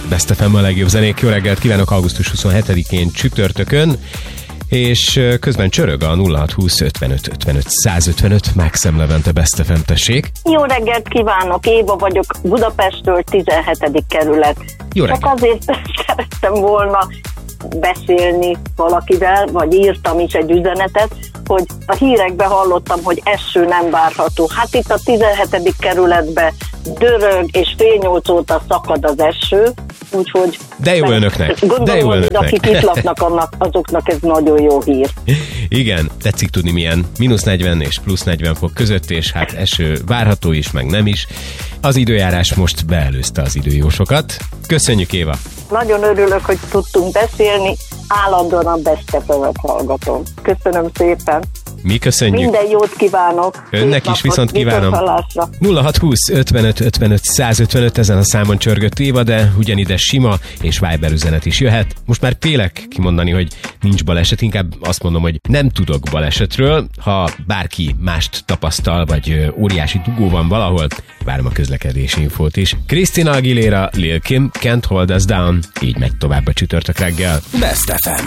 Best FM a legjobb zenék. Jó reggelt kívánok augusztus 27-én csütörtökön, és közben csörög a 0620 55 55 155. Maxim Levente Best FM, tessék. Jó reggelt kívánok, Éva vagyok, Budapestről, 17. kerület. Jó reggelt. Csak azért szerettem volna beszélni valakivel, vagy írtam is egy üzenetet, hogy a hírekben hallottam, hogy eső nem várható. Hát itt a 17. kerületben dörög, és 7:30 óta szakad az eső, úgyhogy... De jó önöknek. Gondolom, hogy akik itt laknak, azoknak ez nagyon jó hír. Igen, tetszik tudni milyen -40 és +40 fok között, és hát eső várható is, meg nem is. Az időjárás most beelőzte az időjósokat. Köszönjük, Éva! Nagyon örülök, hogy tudtunk beszélni, állandóan a Best FM-et hallgatom. Köszönöm szépen! Mi köszönjük! Minden jót kívánok! Önnek is viszont kívánom! 0620 55 55 155, ezen a számon csörgött Éva, de ugyanide sima és Viber üzenet is jöhet. Most már félek kimondani, hogy nincs baleset, inkább azt mondom, hogy nem tudok balesetről. Ha bárki mást tapasztal, vagy óriási dugó van valahol, várom a közlekedési infót is. Christina Aguilera, Lil Kim, Can't Hold Us Down, így megy tovább a csütörtök reggel. Best FM.